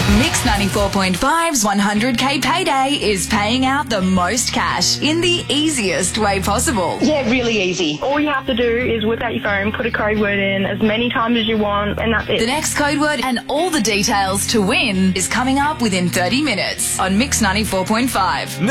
Mix 94.5's 100k payday is paying out the most cash in the easiest way possible. Yeah, really easy. All you have to do is whip out your phone, put a code word in as many times as you want, and that's it. The next code word and all the details to win is coming up within 30 minutes on Mix 94.5.